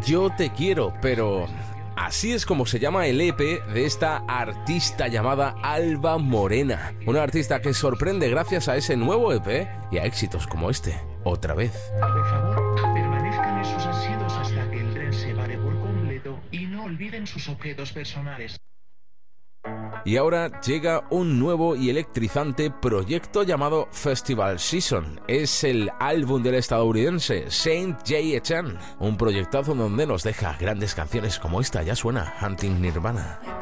Yo te quiero, pero así es como se llama el EP de esta artista llamada Alba Morena. Una artista que sorprende gracias a ese nuevo EP y a éxitos como este, Otra vez. Por favor, permanezcan en sus asientos hasta que el tren se pare por completo y no olviden sus objetos personales. Y ahora llega un nuevo y electrizante proyecto llamado Festival Season. Es el álbum del estadounidense Saint J. Chan, un proyectazo donde nos deja grandes canciones como esta, ya suena, Hunting Nirvana.